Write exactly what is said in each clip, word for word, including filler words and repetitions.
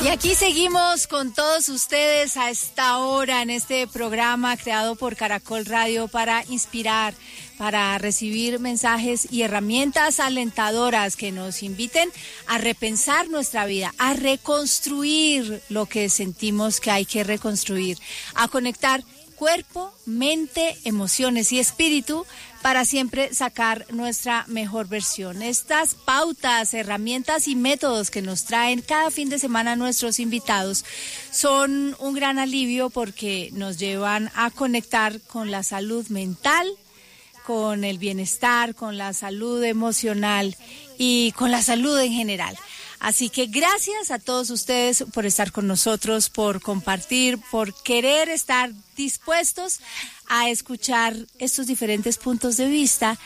Y aquí seguimos con todos ustedes a esta hora en este programa creado por Caracol Radio para inspirar, para recibir mensajes y herramientas alentadoras que nos inviten a repensar nuestra vida, a reconstruir lo que sentimos que hay que reconstruir, a conectar cuerpo, mente, emociones y espíritu para siempre sacar nuestra mejor versión. Estas pautas, herramientas y métodos que nos traen cada fin de semana nuestros invitados son un gran alivio porque nos llevan a conectar con la salud mental, con el bienestar, con la salud emocional y con la salud en general. Así que gracias a todos ustedes por estar con nosotros, por compartir, por querer estar dispuestos a escuchar estos diferentes puntos de vista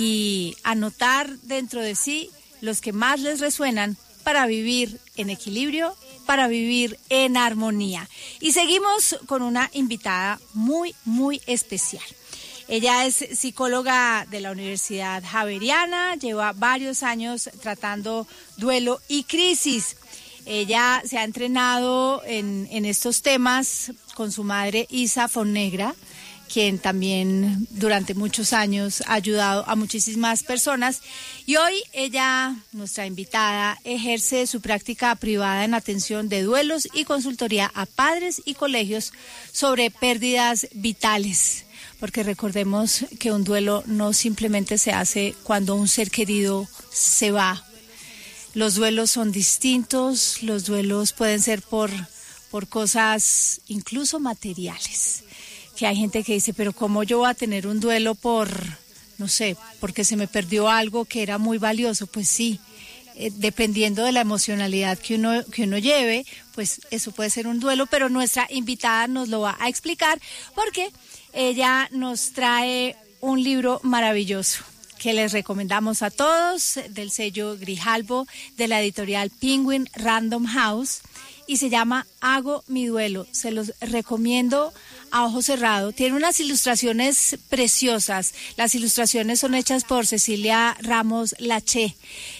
y anotar dentro de sí los que más les resuenan para vivir en equilibrio, para vivir en armonía. Y seguimos con una invitada muy, muy especial. Ella es psicóloga de la Universidad Javeriana, lleva varios años tratando duelo y crisis. Ella se ha entrenado en, en estos temas con su madre Isa Fonnegra, quien también durante muchos años ha ayudado a muchísimas personas. Y hoy ella, nuestra invitada, ejerce su práctica privada en atención de duelos y consultoría a padres y colegios sobre pérdidas vitales. Porque recordemos que un duelo no simplemente se hace cuando un ser querido se va. Los duelos son distintos, los duelos pueden ser por, por cosas incluso materiales. Que hay gente que dice, pero ¿cómo yo voy a tener un duelo por, no sé, porque se me perdió algo que era muy valioso? Pues sí, eh, dependiendo de la emocionalidad que uno, que uno lleve, pues eso puede ser un duelo, pero nuestra invitada nos lo va a explicar porque ella nos trae un libro maravilloso que les recomendamos a todos, del sello Grijalbo, de la editorial Penguin Random House, y se llama Hago mi duelo. Se los recomiendo a ojo cerrado. Tiene unas ilustraciones preciosas. Las ilustraciones son hechas por Cecilia Ramos Laché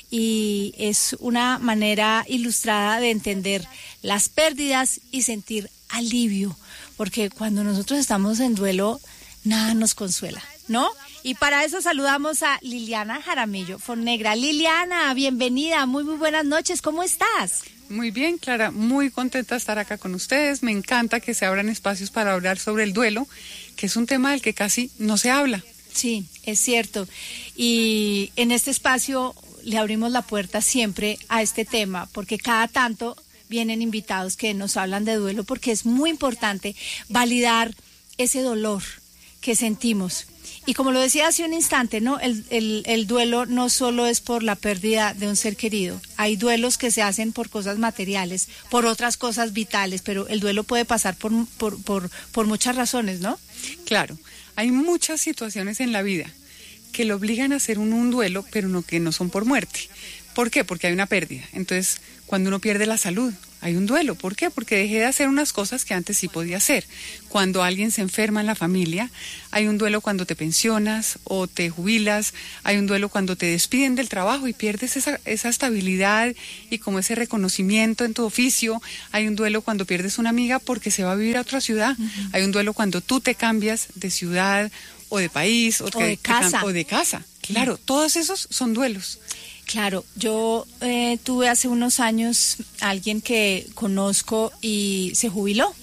y es una manera ilustrada de entender las pérdidas y sentir alivio, porque cuando nosotros estamos en duelo, nada nos consuela, ¿no? Y para eso saludamos a Liliana Jaramillo Fonnegra. Liliana, bienvenida, muy muy buenas noches, ¿cómo estás? Muy bien, Clara, muy contenta de estar acá con ustedes. Me encanta que se abran espacios para hablar sobre el duelo, que es un tema del que casi no se habla. Sí, es cierto. Y en este espacio le abrimos la puerta siempre a este tema, porque cada tanto vienen invitados que nos hablan de duelo, porque es muy importante validar ese dolor que sentimos. Y como lo decía hace un instante, ¿no? El, el, el duelo no solo es por la pérdida de un ser querido. Hay duelos que se hacen por cosas materiales, por otras cosas vitales, pero el duelo puede pasar por, por, por, por muchas razones, ¿no? Claro, hay muchas situaciones en la vida que le obligan a hacer un, un duelo, pero no que no son por muerte. ¿Por qué? Porque hay una pérdida. Entonces, cuando uno pierde la salud, hay un duelo. ¿Por qué? Porque dejé de hacer unas cosas que antes sí podía hacer. Cuando alguien se enferma en la familia, hay un duelo cuando te pensionas o te jubilas, hay un duelo cuando te despiden del trabajo y pierdes esa, esa estabilidad y como ese reconocimiento en tu oficio, hay un duelo cuando pierdes una amiga porque se va a vivir a otra ciudad, uh-huh. Hay un duelo cuando tú te cambias de ciudad o de país o, o que, de casa. o de casa. Claro, todos esos son duelos. Claro, yo eh, tuve hace unos años a alguien que conozco y se jubiló.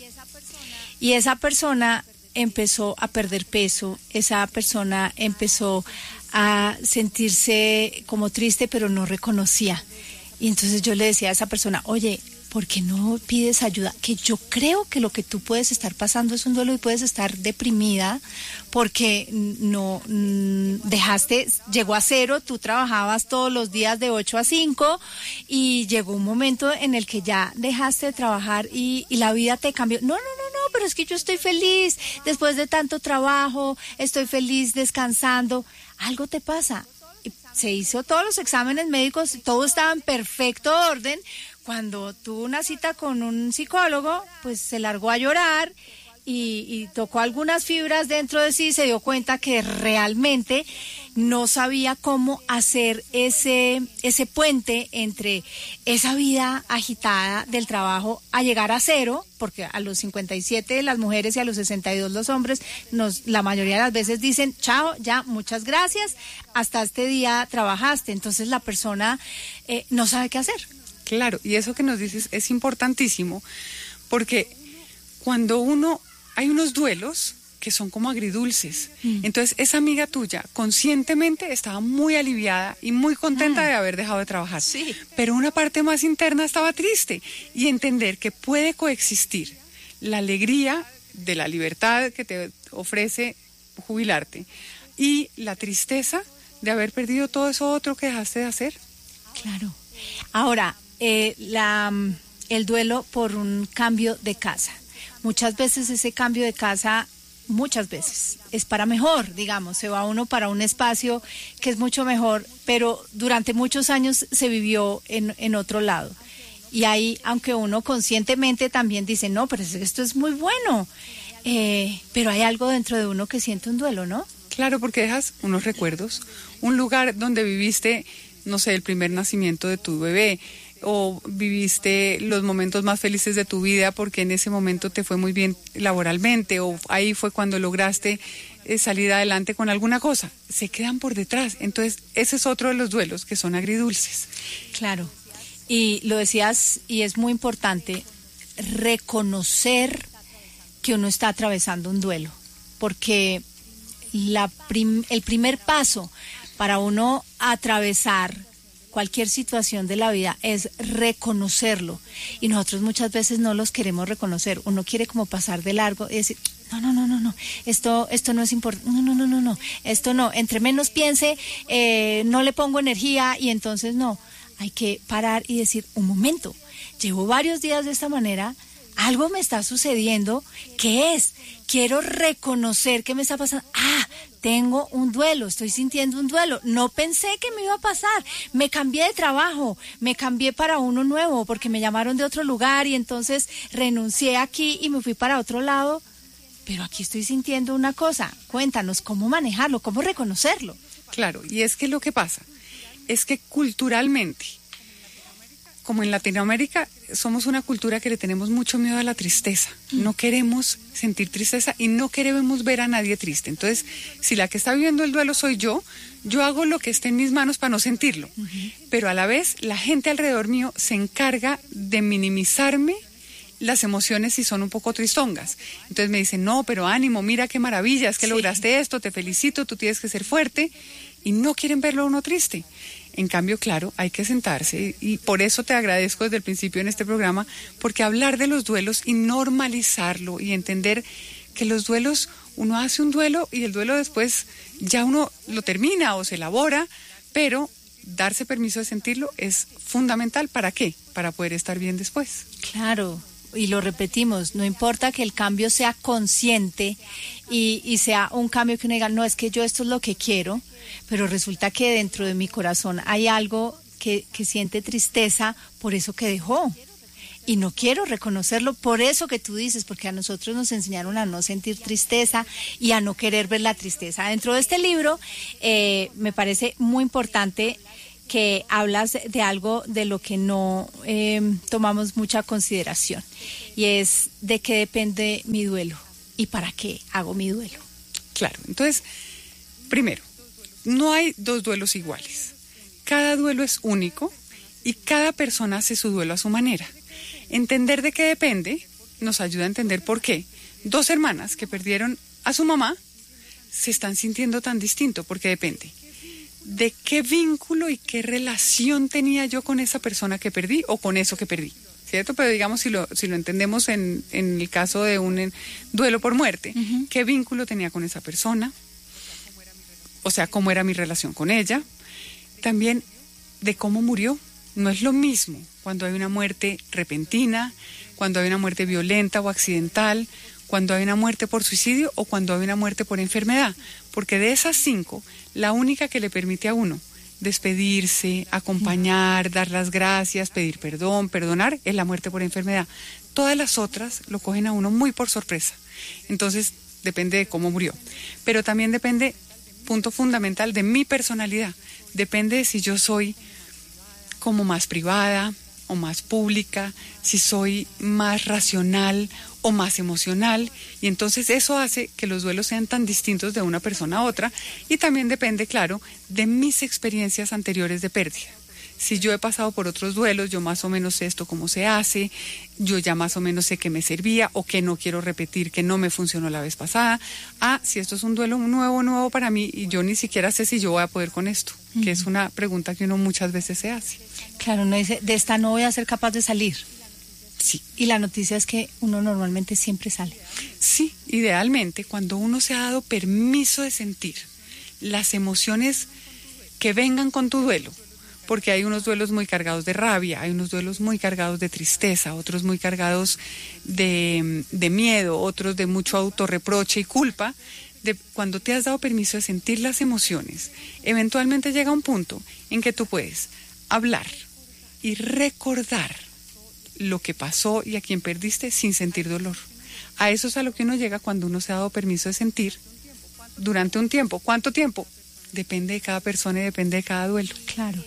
Y esa persona empezó a perder peso, esa persona empezó a sentirse como triste, pero no reconocía. Y entonces yo le decía a esa persona, oye, ¿por qué no pides ayuda? Que yo creo que lo que tú puedes estar pasando es un duelo y puedes estar deprimida porque no dejaste, llegó a cero, tú trabajabas todos los días de ocho a cinco y llegó un momento en el que ya dejaste de trabajar y, y la vida te cambió. No, no, no, no, pero es que yo estoy feliz después de tanto trabajo, estoy feliz descansando. Algo te pasa. Y se hizo todos los exámenes médicos, todo estaba en perfecto orden. Cuando tuvo una cita con un psicólogo, pues se largó a llorar y, y tocó algunas fibras dentro de sí, se dio cuenta que realmente no sabía cómo hacer ese, ese puente entre esa vida agitada del trabajo a llegar a cero, porque a los cincuenta y siete las mujeres y a los sesenta y dos los hombres, nos, la mayoría de las veces dicen, chao, ya, muchas gracias, hasta este día trabajaste. Entonces la persona eh, no sabe qué hacer. Claro, y eso que nos dices es importantísimo, porque cuando uno, hay unos duelos que son como agridulces. Mm. Entonces, esa amiga tuya conscientemente estaba muy aliviada y muy contenta mm. de haber dejado de trabajar. Sí. Pero una parte más interna estaba triste. Y entender que puede coexistir la alegría de la libertad que te ofrece jubilarte y la tristeza de haber perdido todo eso otro que dejaste de hacer. Claro. Ahora, eh, la, el duelo por un cambio de casa. Muchas veces ese cambio de casa... Muchas veces es para mejor, digamos, se va uno para un espacio que es mucho mejor, pero durante muchos años se vivió en, en otro lado. Y ahí, aunque uno conscientemente también dice, no, pero esto es muy bueno, eh, pero hay algo dentro de uno que siente un duelo, ¿no? Claro, porque dejas unos recuerdos, un lugar donde viviste, no sé, el primer nacimiento de tu bebé, o viviste los momentos más felices de tu vida porque en ese momento te fue muy bien laboralmente, o ahí fue cuando lograste eh, salir adelante con alguna cosa, se quedan por detrás. Entonces ese es otro de los duelos que son agridulces. Claro, y lo decías, y es muy importante reconocer que uno está atravesando un duelo, porque la prim- el primer paso para uno atravesar cualquier situación de la vida es reconocerlo, y nosotros muchas veces no los queremos reconocer. Uno quiere como pasar de largo y decir, no, no, no, no, no, esto, esto no es importante, no, no, no, no, no, esto no, entre menos piense, eh, no le pongo energía, y entonces no, hay que parar y decir, un momento, llevo varios días de esta manera, algo me está sucediendo, ¿qué es? Quiero reconocer qué me está pasando. Ah, tengo un duelo, estoy sintiendo un duelo. No pensé que me iba a pasar. Me cambié de trabajo, me cambié para uno nuevo porque me llamaron de otro lugar y entonces renuncié aquí y me fui para otro lado. Pero aquí estoy sintiendo una cosa. Cuéntanos cómo manejarlo, cómo reconocerlo. Claro, y es que lo que pasa es que culturalmente, como en Latinoamérica, somos una cultura que le tenemos mucho miedo a la tristeza. No queremos sentir tristeza y no queremos ver a nadie triste. Entonces, si la que está viviendo el duelo soy yo, yo hago lo que esté en mis manos para no sentirlo. Uh-huh. Pero a la vez, la gente alrededor mío se encarga de minimizarme las emociones si son un poco tristongas. Entonces me dicen, no, pero ánimo, mira qué maravilla, es que sí. lograste esto, te felicito, tú tienes que ser fuerte. Y no quieren verlo a uno triste. En cambio, claro, hay que sentarse, y por eso te agradezco desde el principio en este programa, porque hablar de los duelos y normalizarlo y entender que los duelos, uno hace un duelo y el duelo después ya uno lo termina o se elabora, pero darse permiso de sentirlo es fundamental. ¿Para qué? Para poder estar bien después. Claro. Y lo repetimos, no importa que el cambio sea consciente y, y sea un cambio que uno diga, no, es que yo esto es lo que quiero, pero resulta que dentro de mi corazón hay algo que, que siente tristeza por eso que dejó. Y no quiero reconocerlo por eso que tú dices, porque a nosotros nos enseñaron a no sentir tristeza y a no querer ver la tristeza. Dentro de este libro eh, me parece muy importante que hablas de algo de lo que no eh, tomamos mucha consideración, y es de qué depende mi duelo y para qué hago mi duelo. Claro, entonces, primero, no hay dos duelos iguales. Cada duelo es único y cada persona hace su duelo a su manera. Entender de qué depende nos ayuda a entender por qué dos hermanas que perdieron a su mamá se están sintiendo tan distinto, porque depende de qué vínculo y qué relación tenía yo con esa persona que perdí o con eso que perdí, ¿cierto? Pero digamos, si lo, si lo entendemos en, en el caso de un en, duelo por muerte, uh-huh. ¿qué vínculo tenía con esa persona? O sea, ¿cómo era mi relación con ella? También de cómo murió. No es lo mismo cuando hay una muerte repentina, cuando hay una muerte violenta o accidental, cuando hay una muerte por suicidio o cuando hay una muerte por enfermedad, porque de esas cinco, la única que le permite a uno despedirse, acompañar, dar las gracias, pedir perdón, perdonar, es la muerte por enfermedad. Todas las otras lo cogen a uno muy por sorpresa. Entonces, depende de cómo murió. Pero también depende, punto fundamental, de mi personalidad. Depende de si yo soy como más privada o más pública, si soy más racional o más emocional, y entonces eso hace que los duelos sean tan distintos de una persona a otra, y también depende, claro, de mis experiencias anteriores de pérdida. Si yo he pasado por otros duelos, yo más o menos sé esto cómo se hace, yo ya más o menos sé que me servía o que no quiero repetir, que no me funcionó la vez pasada. Ah, si esto es un duelo nuevo, nuevo para mí y yo ni siquiera sé si yo voy a poder con esto, uh-huh. que es una pregunta que uno muchas veces se hace. Claro, uno dice, de esta no voy a ser capaz de salir. Sí. Y la noticia es que uno normalmente siempre sale. Sí, idealmente, cuando uno se ha dado permiso de sentir las emociones que vengan con tu duelo, porque hay unos duelos muy cargados de rabia, hay unos duelos muy cargados de tristeza, otros muy cargados de, de miedo, otros de mucho autorreproche y culpa. De, cuando te has dado permiso de sentir las emociones, eventualmente llega un punto en que tú puedes hablar y recordar lo que pasó y a quien perdiste sin sentir dolor. A eso es a lo que uno llega cuando uno se ha dado permiso de sentir durante un tiempo. ¿Cuánto tiempo? Depende de cada persona y depende de cada duelo. Claro.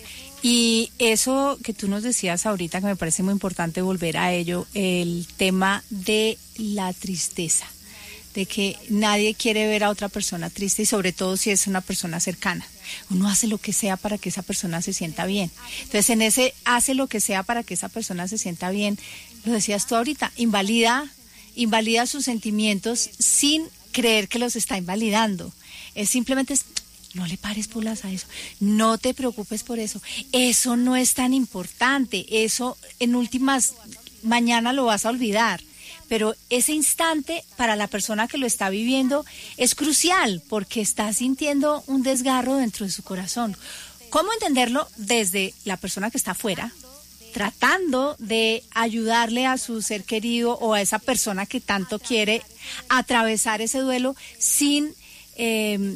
Y eso que tú nos decías ahorita, que me parece muy importante volver a ello, el tema de la tristeza, de que nadie quiere ver a otra persona triste y sobre todo si es una persona cercana. Uno hace lo que sea para que esa persona se sienta bien. Entonces, en ese hace lo que sea para que esa persona se sienta bien, lo decías tú ahorita, invalida, invalida sus sentimientos sin creer que los está invalidando. Es simplemente... No le pares bolas a eso, no te preocupes por eso, eso no es tan importante, eso en últimas, mañana lo vas a olvidar, pero ese instante para la persona que lo está viviendo es crucial porque está sintiendo un desgarro dentro de su corazón. ¿Cómo entenderlo? Desde la persona que está afuera, tratando de ayudarle a su ser querido o a esa persona que tanto quiere atravesar ese duelo sin... Eh,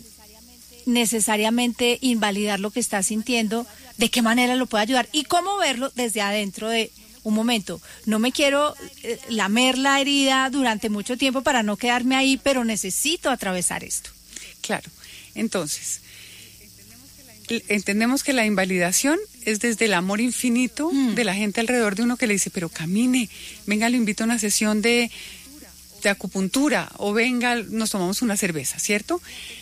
necesariamente invalidar lo que está sintiendo, de qué manera lo puede ayudar y cómo verlo desde adentro de un momento. No me quiero eh, lamer la herida durante mucho tiempo para no quedarme ahí, pero necesito atravesar esto. Claro, entonces, entendemos que la invalidación es desde el amor infinito mm. de la gente alrededor de uno que le dice, pero camine, venga, lo invito a una sesión de, de acupuntura o venga, nos tomamos una cerveza, ¿cierto?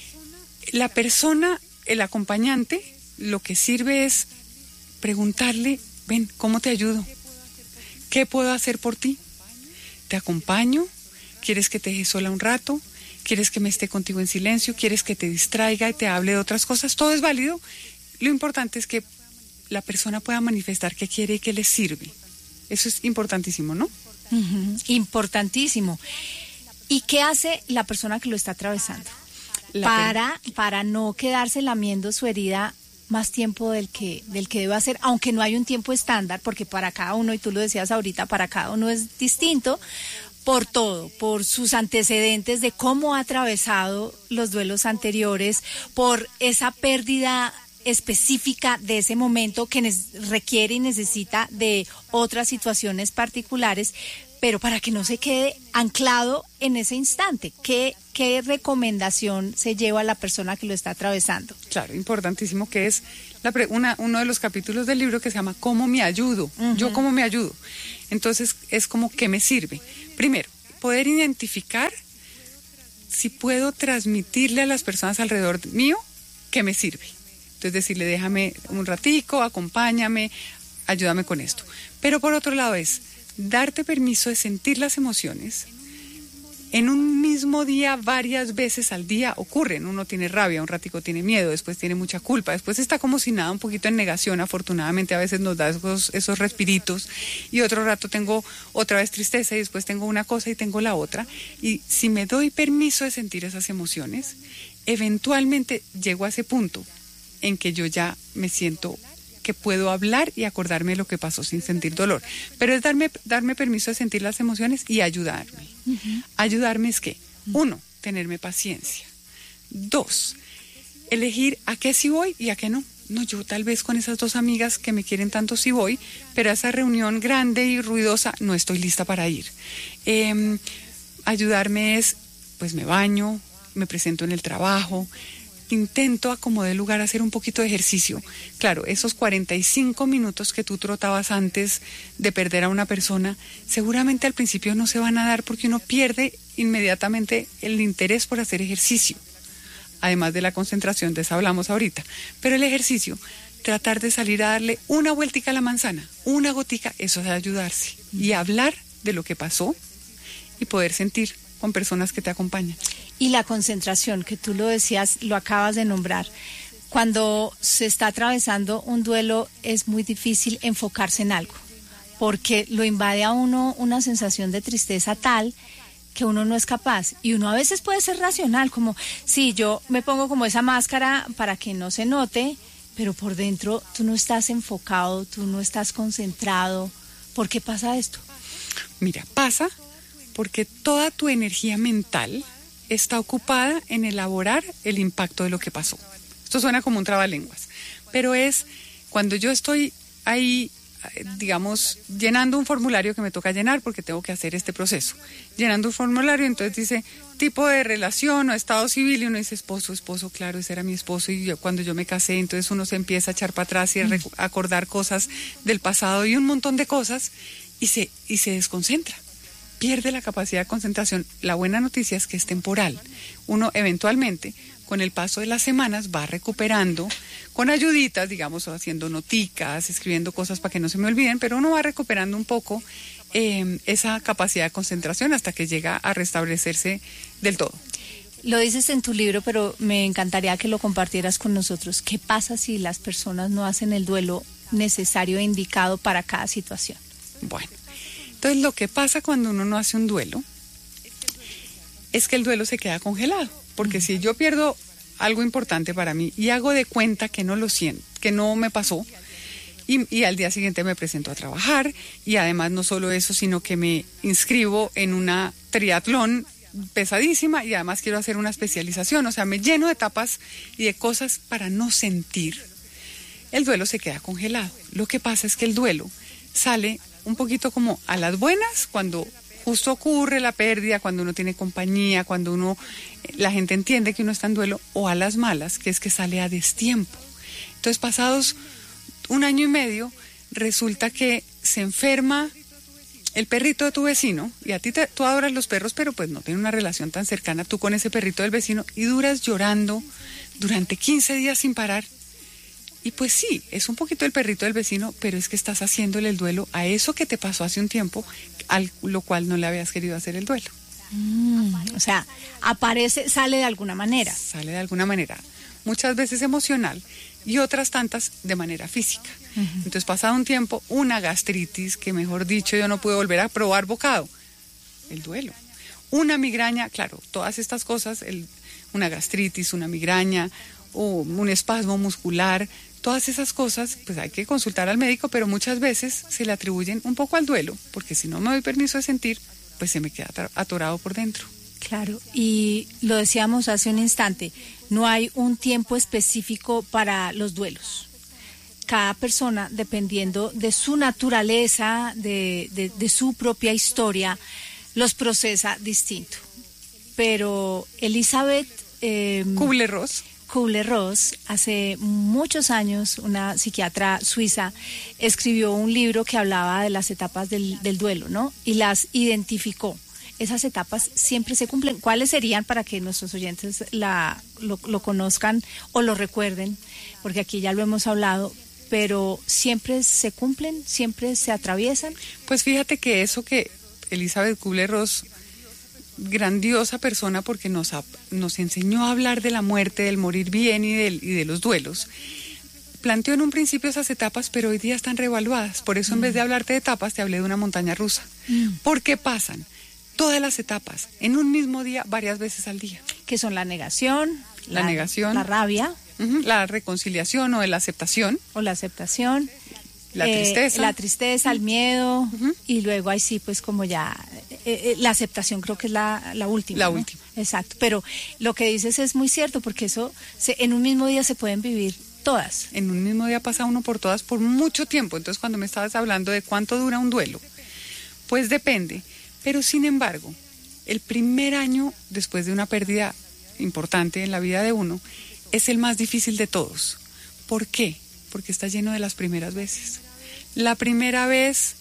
La persona, el acompañante, lo que sirve es preguntarle, ven, ¿cómo te ayudo? ¿Qué puedo hacer por ti? ¿Te acompaño? ¿Quieres que te deje sola un rato? ¿Quieres que me esté contigo en silencio? ¿Quieres que te distraiga y te hable de otras cosas? Todo es válido. Lo importante es que la persona pueda manifestar qué quiere y qué le sirve. Eso es importantísimo, ¿no? Uh-huh. Importantísimo. ¿Y qué hace la persona que lo está atravesando? Para, para no quedarse lamiendo su herida más tiempo del que, del que debe hacer, aunque no hay un tiempo estándar, porque para cada uno, y tú lo decías ahorita, para cada uno es distinto, por todo, por sus antecedentes de cómo ha atravesado los duelos anteriores, por esa pérdida específica de ese momento que ne- requiere y necesita de otras situaciones particulares, pero para que no se quede anclado en ese instante. ¿Qué, qué recomendación se lleva a la persona que lo está atravesando? Claro, importantísimo, que es la pre- una, uno de los capítulos del libro que se llama ¿Cómo me ayudo? Uh-huh. Yo cómo me ayudo. Entonces es como ¿qué me sirve? Primero, poder identificar si puedo transmitirle a las personas alrededor mío qué me sirve. Entonces decirle, déjame un ratico, acompáñame, ayúdame con esto. Pero por otro lado es darte permiso de sentir las emociones. En un mismo día, varias veces al día ocurren. Uno tiene rabia, un ratico tiene miedo, después tiene mucha culpa, después está como si nada, un poquito en negación. Afortunadamente a veces nos da esos, esos respiritos y otro rato tengo otra vez tristeza y después tengo una cosa y tengo la otra. Y si me doy permiso de sentir esas emociones, eventualmente llego a ese punto en que yo ya me siento que puedo hablar y acordarme de lo que pasó sin sentir dolor. Pero es darme, darme permiso de sentir las emociones y ayudarme. Uh-huh. Ayudarme es que, uh-huh. uno, tenerme paciencia. Dos, elegir a qué sí voy y a qué no. no, yo tal vez con esas dos amigas que me quieren tanto sí voy, pero a esa reunión grande y ruidosa no estoy lista para ir. Eh, ayudarme es, pues me baño, me presento en el trabajo, intento acomodar el lugar, hacer un poquito de ejercicio. Claro, esos cuarenta y cinco minutos que tú trotabas antes de perder a una persona, seguramente al principio no se van a dar porque uno pierde inmediatamente el interés por hacer ejercicio. Además de la concentración, de eso hablamos ahorita. Pero el ejercicio, tratar de salir a darle una vueltica a la manzana, una gotica, eso es ayudarse. Y hablar de lo que pasó y poder sentir con personas que te acompañan. Y la concentración, que tú lo decías, lo acabas de nombrar. Cuando se está atravesando un duelo es muy difícil enfocarse en algo, porque lo invade a uno una sensación de tristeza tal que uno no es capaz. Y uno a veces puede ser racional, como, sí, yo me pongo como esa máscara para que no se note, pero por dentro tú no estás enfocado, tú no estás concentrado. ¿Por qué pasa esto? Mira, pasa porque toda tu energía mental está ocupada en elaborar el impacto de lo que pasó. Esto suena como un trabalenguas, pero es cuando yo estoy ahí, digamos, llenando un formulario que me toca llenar porque tengo que hacer este proceso. Llenando un formulario, entonces dice tipo de relación o estado civil y uno dice esposo, esposo, claro, ese era mi esposo y yo, cuando yo me casé, entonces uno se empieza a echar para atrás y a rec- a acordar cosas del pasado y un montón de cosas y se, y se desconcentra. Pierde la capacidad de concentración. La buena noticia es que es temporal. Uno eventualmente, con el paso de las semanas, va recuperando, con ayuditas, digamos, haciendo noticas, escribiendo cosas para que no se me olviden, pero uno va recuperando un poco eh, esa capacidad de concentración hasta que llega a restablecerse del todo. Lo dices en tu libro, pero me encantaría que lo compartieras con nosotros. ¿Qué pasa si las personas no hacen el duelo necesario e indicado para cada situación? Bueno. Entonces, lo que pasa cuando uno no hace un duelo es que el duelo se queda congelado, porque si yo pierdo algo importante para mí y hago de cuenta que no lo siento, que no me pasó, y, y al día siguiente me presento a trabajar, y además no solo eso, sino que me inscribo en una triatlón pesadísima y además quiero hacer una especialización, o sea, me lleno de etapas y de cosas para no sentir, el duelo se queda congelado. Lo que pasa es que el duelo sale un poquito como a las buenas, cuando justo ocurre la pérdida, cuando uno tiene compañía, cuando uno, la gente entiende que uno está en duelo, o a las malas, que es que sale a destiempo. Entonces, pasados un año y medio, resulta que se enferma el perrito de tu vecino, y a ti te, tú adoras los perros, pero pues no tienes una relación tan cercana tú con ese perrito del vecino, y duras llorando durante quince días sin parar. Y pues sí, es un poquito el perrito del vecino, pero es que estás haciéndole el duelo a eso que te pasó hace un tiempo, al lo cual no le habías querido hacer el duelo. Mm, o sea, aparece, sale de alguna manera. Sale de alguna manera, muchas veces emocional y otras tantas de manera física. Uh-huh. Entonces, pasado un tiempo, una gastritis, que mejor dicho, yo no pude volver a probar bocado. El duelo. Una migraña, claro, todas estas cosas, el, una gastritis, una migraña, o un espasmo muscular, todas esas cosas, pues hay que consultar al médico, pero muchas veces se le atribuyen un poco al duelo, porque si no me doy permiso de sentir, pues se me queda atorado por dentro. Claro, y lo decíamos hace un instante, no hay un tiempo específico para los duelos. Cada persona, dependiendo de su naturaleza, de, de, de su propia historia, los procesa distinto. Pero Elizabeth eh, Kubler-Ross Kubler-Ross, hace muchos años, una psiquiatra suiza, escribió un libro que hablaba de las etapas del, del duelo, ¿no? Y las identificó. Esas etapas siempre se cumplen. ¿Cuáles serían para que nuestros oyentes la, lo, lo conozcan o lo recuerden? Porque aquí ya lo hemos hablado, pero ¿siempre se cumplen? ¿Siempre se atraviesan? Pues fíjate que eso que Elizabeth Kubler-Ross, grandiosa persona porque nos, nos enseñó a hablar de la muerte, del morir bien y, del, y de los duelos. Planteó en un principio esas etapas, pero hoy día están reevaluadas. Por eso mm. en vez de hablarte de etapas, te hablé de una montaña rusa. Mm. ¿Por qué pasan todas las etapas en un mismo día, varias veces al día? Que son la negación, la, la negación, la rabia, uh-huh, la reconciliación o la aceptación. O la aceptación. La tristeza. Eh, la tristeza, el miedo, uh-huh. Y luego ahí sí, pues como ya, eh, eh, la aceptación creo que es la, la última. La ¿no? última. Exacto, pero lo que dices es muy cierto, porque eso, se, en un mismo día se pueden vivir todas. En un mismo día pasa uno por todas por mucho tiempo. Entonces, cuando me estabas hablando de cuánto dura un duelo, pues depende. Pero sin embargo, el primer año después de una pérdida importante en la vida de uno es el más difícil de todos. ¿Por qué? Porque está lleno de las primeras veces. La primera vez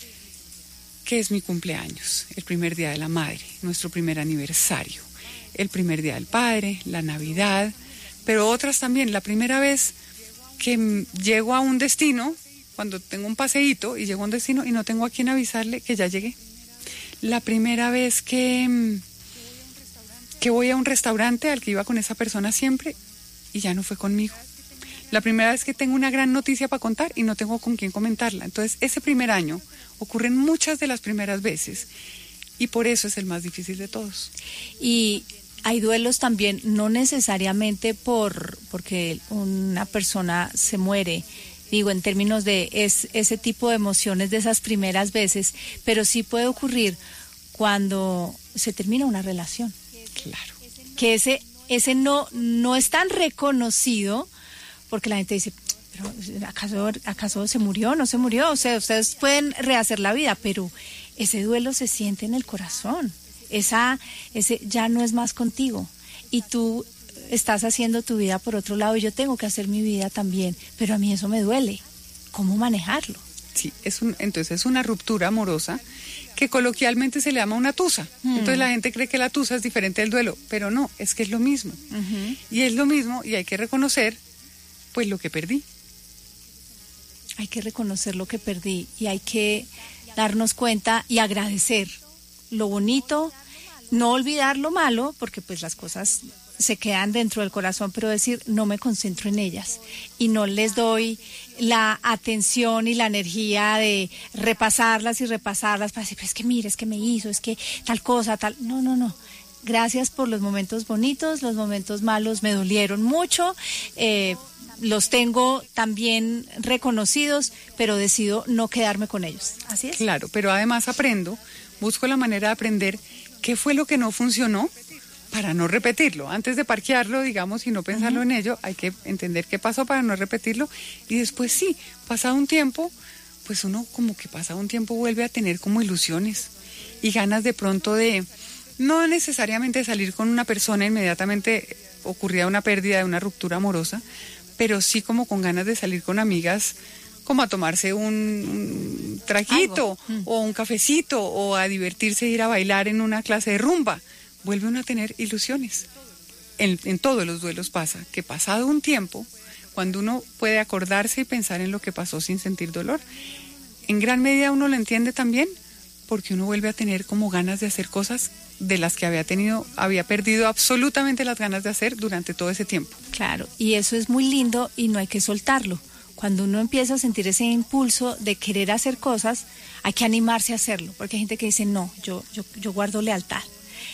que es mi cumpleaños, el primer día de la madre, nuestro primer aniversario, el primer día del padre, la Navidad, pero otras también. La primera vez que llego a un destino, cuando tengo un paseíto y llego a un destino y no tengo a quien avisarle que ya llegué. La primera vez que, que voy a un restaurante al que iba con esa persona siempre y ya no fue conmigo. La primera vez que tengo una gran noticia para contar y no tengo con quién comentarla. Entonces, ese primer año ocurren muchas de las primeras veces y por eso es el más difícil de todos. Y hay duelos también, no necesariamente por porque una persona se muere, digo, en términos de es, ese tipo de emociones de esas primeras veces, pero sí puede ocurrir cuando se termina una relación. Claro. Que ese, ese no, no es tan reconocido, porque la gente dice, pero ¿acaso, ¿acaso se murió? ¿No se murió? O sea, ustedes pueden rehacer la vida, pero ese duelo se siente en el corazón. Esa, ese ya no es más contigo. Y tú estás haciendo tu vida por otro lado y yo tengo que hacer mi vida también, pero a mí eso me duele. ¿Cómo manejarlo? Sí, es un, entonces es una ruptura amorosa que coloquialmente se le llama una tusa. Mm. Entonces la gente cree que la tusa es diferente del duelo, pero no, es que es lo mismo. Uh-huh. Y es lo mismo y hay que reconocer pues lo que perdí. Hay que reconocer lo que perdí y hay que darnos cuenta y agradecer lo bonito, no olvidar lo malo, porque pues las cosas se quedan dentro del corazón, pero decir, no me concentro en ellas y no les doy la atención y la energía de repasarlas y repasarlas para decir, pues es que mira, es que me hizo, es que tal cosa, tal, no, no, no. Gracias por los momentos bonitos, los momentos malos me dolieron mucho, eh, los tengo también reconocidos, pero decido no quedarme con ellos. Así es. Claro, pero además aprendo, busco la manera de aprender qué fue lo que no funcionó para no repetirlo. Antes de parquearlo, digamos, y no pensarlo uh-huh. en ello, hay que entender qué pasó para no repetirlo. Y después sí, pasado un tiempo, pues uno como que pasado un tiempo vuelve a tener como ilusiones y ganas de pronto de, no necesariamente salir con una persona inmediatamente ocurrida una pérdida, de una ruptura amorosa, pero sí como con ganas de salir con amigas, como a tomarse un, un traguito mm. o un cafecito o a divertirse, ir a bailar en una clase de rumba. Vuelve uno a tener ilusiones. En, en todos los duelos pasa, que pasado un tiempo, cuando uno puede acordarse y pensar en lo que pasó sin sentir dolor, en gran medida uno lo entiende también porque uno vuelve a tener como ganas de hacer cosas de las que había tenido, había perdido absolutamente las ganas de hacer durante todo ese tiempo. Claro, y eso es muy lindo y no hay que soltarlo. Cuando uno empieza a sentir ese impulso de querer hacer cosas, hay que animarse a hacerlo, porque hay gente que dice, no, yo, yo, yo guardo lealtad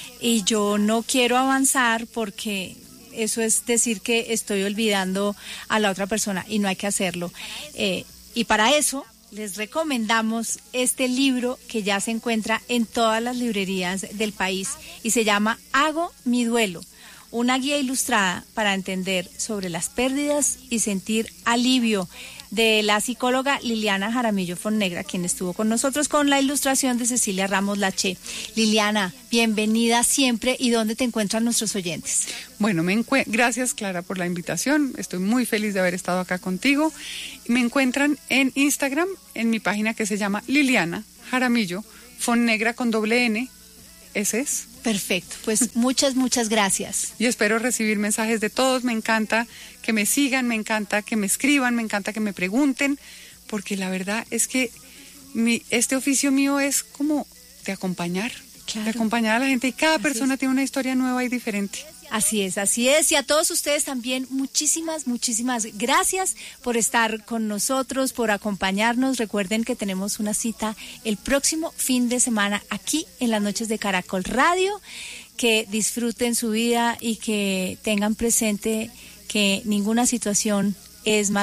y yo no quiero avanzar porque eso es decir que estoy olvidando a la otra persona y no hay que hacerlo. Eh, y para eso les recomendamos este libro que ya se encuentra en todas las librerías del país y se llama Hago mi duelo, una guía ilustrada para entender sobre las pérdidas y sentir alivio, de la psicóloga Liliana Jaramillo Fonnegra, quien estuvo con nosotros con la ilustración de Cecilia Ramos Laché. Liliana, bienvenida siempre. ¿Y dónde te encuentran nuestros oyentes? Bueno, me encue- gracias Clara por la invitación. Estoy muy feliz de haber estado acá contigo. Me encuentran en Instagram, en mi página que se llama Liliana Jaramillo Fonnegra con doble N. Ese es. Perfecto, pues muchas, muchas gracias. Y espero recibir mensajes de todos. Me encanta que me sigan, me encanta que me escriban, me encanta que me pregunten, porque la verdad es que mi, este oficio mío es como de acompañar, claro. de acompañar a la gente y cada así persona es. Tiene una historia nueva y diferente. Así es, así es. Y a todos ustedes también muchísimas, muchísimas gracias por estar con nosotros, por acompañarnos. Recuerden que tenemos una cita el próximo fin de semana aquí en las noches de Caracol Radio. Que disfruten su vida y que tengan presente que ninguna situación es más